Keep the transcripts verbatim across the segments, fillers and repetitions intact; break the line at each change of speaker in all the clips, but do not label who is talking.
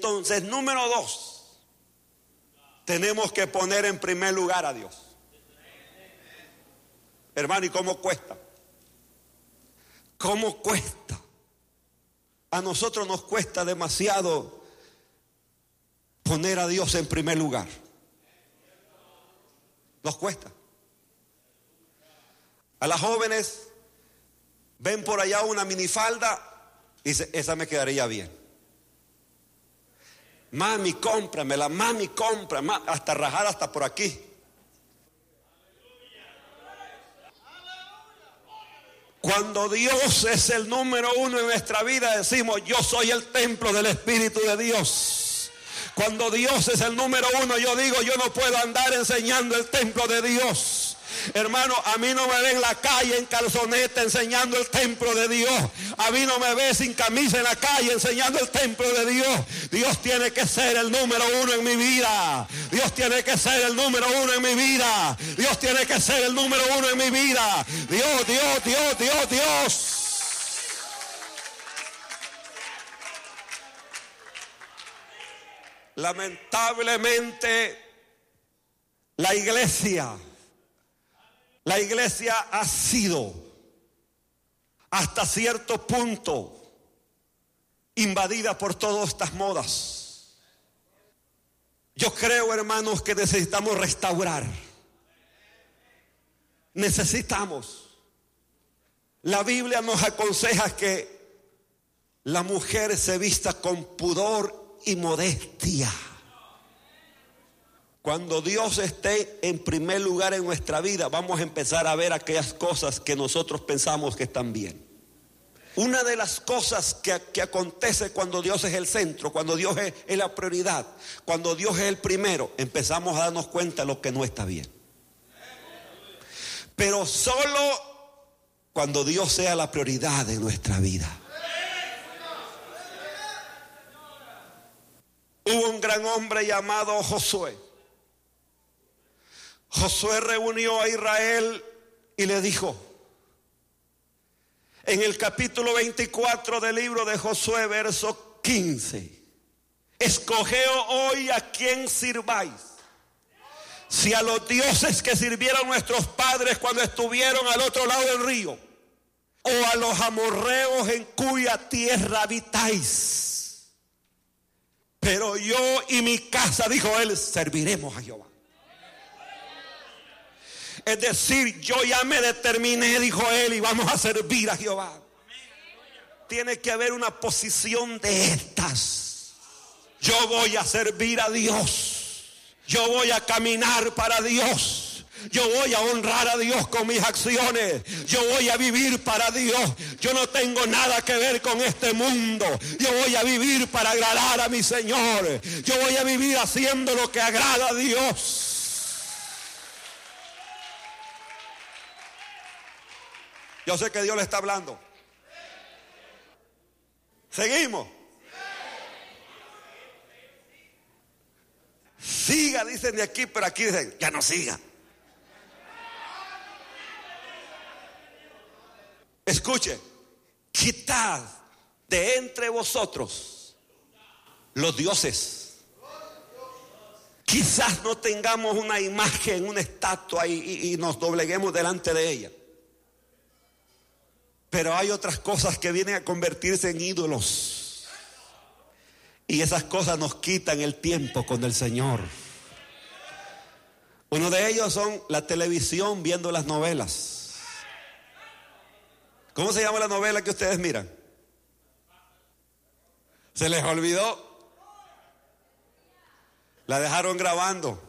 Entonces, número dos, tenemos que poner en primer lugar a Dios. Hermano, ¿y cómo cuesta? ¿Cómo cuesta? A nosotros nos cuesta demasiado poner a Dios en primer lugar. Nos cuesta. A las jóvenes ven por allá una minifalda y dicen, esa me quedaría bien. Mami, cómpramela, mami, compra, mami, hasta rajar hasta por aquí. Cuando Dios es el número uno en nuestra vida, decimos, yo soy el templo del Espíritu de Dios. Cuando Dios es el número uno, yo digo, yo no puedo andar enseñando el templo de Dios. Hermano, a mí no me ve en la calle en calzoneta enseñando el templo de Dios. A mí no me ve sin camisa en la calle enseñando el templo de Dios. Dios tiene que ser el número uno en mi vida. Dios tiene que ser el número uno en mi vida. Dios tiene que ser el número uno en mi vida. Dios, Dios, Dios, Dios, Dios. Lamentablemente, la iglesia, la iglesia ha sido hasta cierto punto invadida por todas estas modas. Yo creo, hermanos, que necesitamos restaurar. Necesitamos. La Biblia nos aconseja que la mujer se vista con pudor y modestia. Cuando Dios esté en primer lugar en nuestra vida, vamos a empezar a ver aquellas cosas que nosotros pensamos que están bien. Una de las cosas que, que acontece cuando Dios es el centro, cuando Dios es, es la prioridad, cuando Dios es el primero, empezamos a darnos cuenta de lo que no está bien. Pero solo cuando Dios sea la prioridad de nuestra vida. Hubo un gran hombre llamado Josué. Josué reunió a Israel y le dijo, en el capítulo veinticuatro del libro de Josué, verso quince, escogeos hoy a quién sirváis, si a los dioses que sirvieron nuestros padres cuando estuvieron al otro lado del río, o a los amorreos en cuya tierra habitáis. Pero yo y mi casa, dijo él, serviremos a Jehová. Es decir, yo ya me determiné, dijo él, y vamos a servir a Jehová. Tiene que haber una posición de estas. Yo voy a servir a Dios. Yo voy a caminar para Dios. Yo voy a honrar a Dios con mis acciones. Yo voy a vivir para Dios. Yo no tengo nada que ver con este mundo. Yo voy a vivir para agradar a mi Señor. Yo voy a vivir haciendo lo que agrada a Dios. Yo sé que Dios le está hablando. Seguimos. Siga, dicen de aquí, pero aquí dicen, ya no siga. Escuche, quitad de entre vosotros los dioses. Quizás no tengamos una imagen, una estatua y, y, y nos dobleguemos delante de ella. Pero hay otras cosas que vienen a convertirse en ídolos. Y esas cosas nos quitan el tiempo con el Señor. Uno de ellos son la televisión, viendo las novelas. ¿Cómo se llama la novela que ustedes miran? ¿Se les olvidó? La dejaron grabando.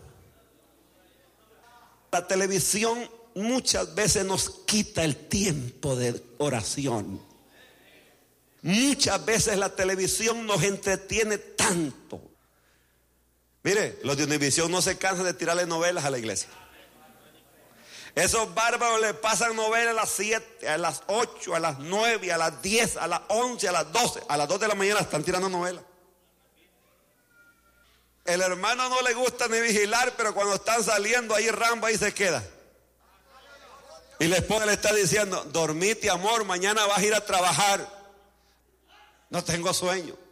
La televisión muchas veces nos quita el tiempo de oración. Muchas veces la televisión nos entretiene tanto. Mire, los de Univisión no se cansan de tirarle novelas a la iglesia. Esos bárbaros le pasan novelas a las siete, a las ocho, a las nueve, a las diez, a las once, a las doce. A las dos de la mañana están tirando novelas. El hermano no le gusta ni vigilar, pero cuando están saliendo ahí Rambo ahí se queda. Y la esposa le está diciendo, dormite amor, mañana vas a ir a trabajar. No tengo sueño.